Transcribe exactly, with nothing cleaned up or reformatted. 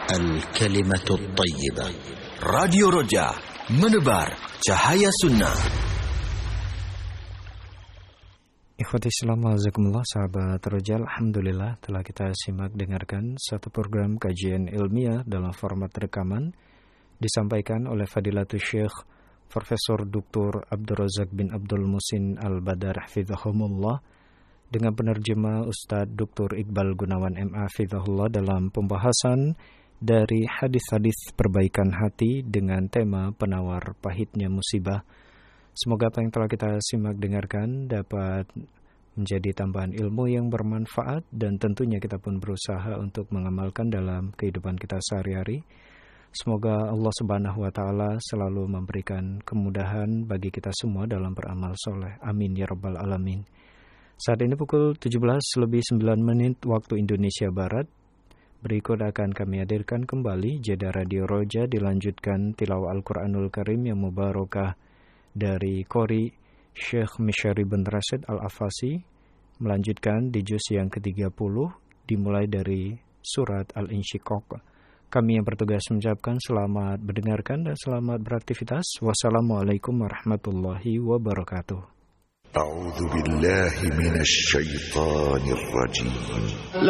الكلمة الطيبة. راديو رجاء menebar cahaya sunnah. Ikhwati Islam, azakumullah, sahabat Roja, alhamdulillah telah kita simak dengarkan satu program kajian ilmiah dalam format rekaman disampaikan oleh Fadilatul Syekh Profesor Doktor Abdul Razak bin Abdul Musin Al-Badar hafizahumullah dengan penerjemah Ustadz Doktor Iqbal Gunawan M A hafizahullah dalam pembahasan dari hadis-hadis perbaikan hati dengan tema penawar pahitnya musibah. Semoga apa yang telah kita simak dengarkan dapat menjadi tambahan ilmu yang bermanfaat dan tentunya kita pun berusaha untuk mengamalkan dalam kehidupan kita sehari-hari. Semoga Allah Subhanahu wa taala selalu memberikan kemudahan bagi kita semua dalam beramal soleh. Amin ya rabbal alamin. Saat ini pukul tujuh belas lebih sembilan menit waktu Indonesia Barat. Berikut akan kami hadirkan kembali jeda Radio Roja dilanjutkan tilawah Al-Quranul Karim yang mubarakah dari Qori Syekh Misyari bin Rashid Al-Afasi, melanjutkan di juz yang ketiga puluh dimulai dari surat Al-Insyiqaq. Kami yang bertugas mengucapkan selamat mendengarkan dan selamat beraktivitas. Wassalamualaikum warahmatullahi wabarakatuh. A'udzu billahi minasy syaithanir rajim.